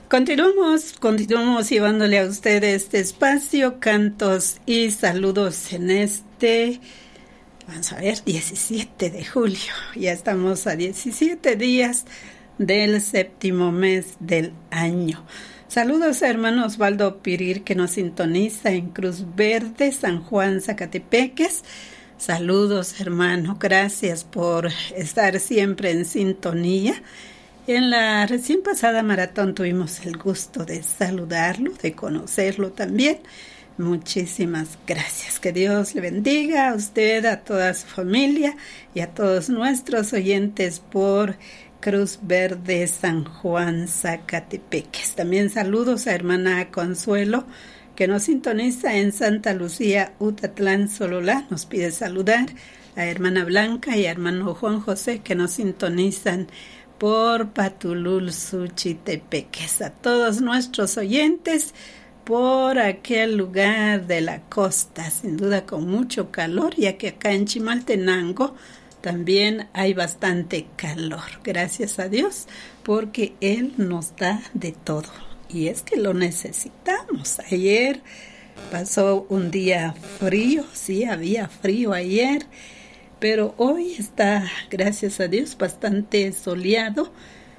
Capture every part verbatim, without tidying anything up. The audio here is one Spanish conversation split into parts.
Continuamos, continuamos llevándole a ustedes este espacio, cantos y saludos en este, vamos a ver, diecisiete de julio. Ya estamos a diecisiete días del séptimo mes del año. Saludos a hermano Osvaldo Pirir, que nos sintoniza en Cruz Verde, San Juan, Zacatepeques. Saludos, hermano, gracias por estar siempre en sintonía. En la recién pasada maratón tuvimos el gusto de saludarlo, de conocerlo también. Muchísimas gracias. Que Dios le bendiga a usted, a toda su familia y a todos nuestros oyentes por Cruz Verde, San Juan, Zacatepeques. También saludos a hermana Consuelo, que nos sintoniza en Santa Lucía, Utatlán, Sololá. Nos pide saludar a hermana Blanca y a hermano Juan José, que nos sintonizan por Patulul, Suchitepeques. A todos nuestros oyentes por aquel lugar de la costa, sin duda con mucho calor, ya que acá en Chimaltenango también hay bastante calor. Gracias a Dios, porque Él nos da de todo. Y es que lo necesitamos. Ayer pasó un día frío, sí, había frío ayer, pero hoy está, gracias a Dios, bastante soleado.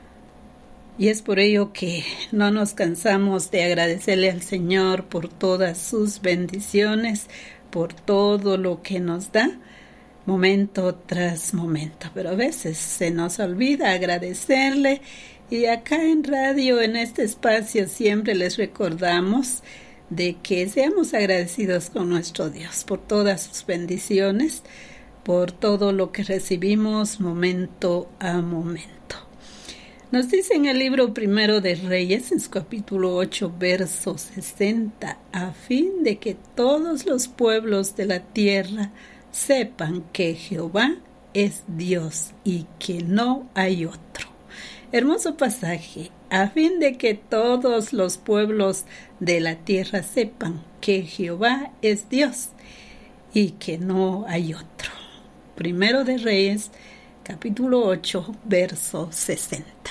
Y es por ello que no nos cansamos de agradecerle al Señor por todas sus bendiciones, por todo lo que nos da, momento tras momento. Pero a veces se nos olvida agradecerle. Y acá en radio, en este espacio, siempre les recordamos de que seamos agradecidos con nuestro Dios por todas sus bendiciones, por todo lo que recibimos momento a momento. Nos dice en el libro Primero de Reyes, en su capítulo ocho, verso sesenta, a fin de que todos los pueblos de la tierra sepan que Jehová es Dios y que no hay otro. Hermoso pasaje, a fin de que todos los pueblos de la tierra sepan que Jehová es Dios y que no hay otro. Primero de Reyes, capítulo ocho, verso sesenta.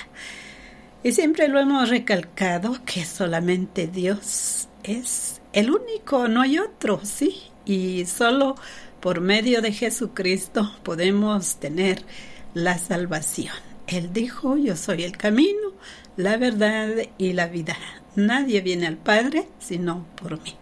Y siempre lo hemos recalcado que solamente Dios es el único, no hay otro, sí. Y solo por medio de Jesucristo podemos tener la salvación. Él dijo, yo soy el camino, la verdad y la vida. Nadie viene al Padre sino por mí.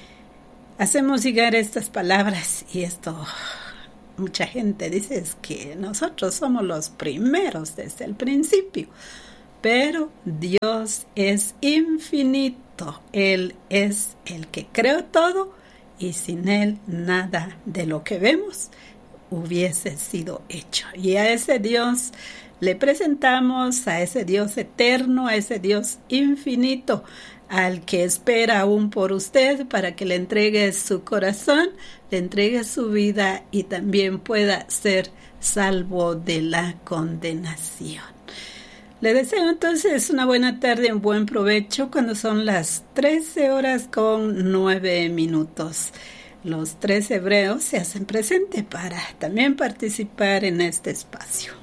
Hacemos llegar estas palabras y esto, mucha gente dice es que nosotros somos los primeros desde el principio. Pero Dios es infinito. Él es el que creó todo y sin Él nada de lo que vemos hubiese sido hecho. Y a ese Dios le presentamos, a ese Dios eterno, a ese Dios infinito, al que espera aún por usted para que le entregue su corazón, le entregue su vida y también pueda ser salvo de la condenación. Le deseo entonces una buena tarde, un buen provecho cuando son las trece horas con nueve minutos. Los tres hebreos se hacen presente para también participar en este espacio.